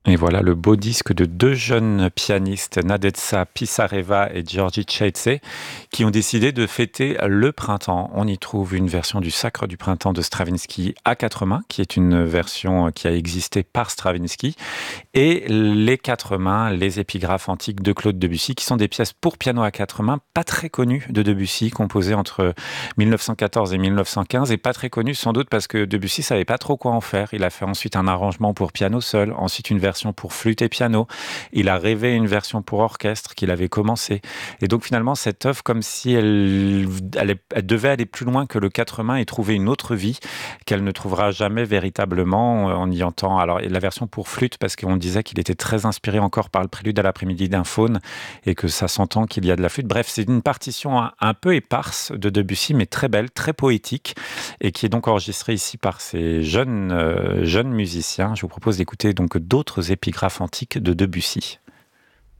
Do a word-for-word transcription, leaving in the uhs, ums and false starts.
Et voilà le beau disque de deux jeunes pianistes, Nadezhda Pissareva et György Csecsé, qui ont décidé de fêter le printemps. On y trouve une version du Sacre du printemps de Stravinsky à quatre mains, qui est une version qui a existé par Stravinsky, et les quatre mains, les épigraphes antiques de Claude Debussy, qui sont des pièces pour piano à quatre mains, pas très connues de Debussy, composées entre mille neuf cent quatorze et mille neuf cent quinze, et pas très connues sans doute parce que Debussy savait pas trop quoi en faire. Il a fait ensuite un arrangement pour piano seul, ensuite une version pour flûte et piano. Il a rêvé une version pour orchestre qu'il avait commencé. Et donc finalement, cette œuvre, comme si elle, elle, elle devait aller plus loin que le quatre mains et trouver une autre vie qu'elle ne trouvera jamais véritablement. On y entend alors la version pour flûte parce qu'on disait qu'il était très inspiré encore par le prélude à l'après-midi d'un faune et que ça s'entend qu'il y a de la flûte. Bref, c'est une partition un, un peu éparse de Debussy, mais très belle, très poétique et qui est donc enregistrée ici par ces jeunes, euh, jeunes musiciens. Je vous propose d'écouter donc d'autres épigraphes antiques de Debussy.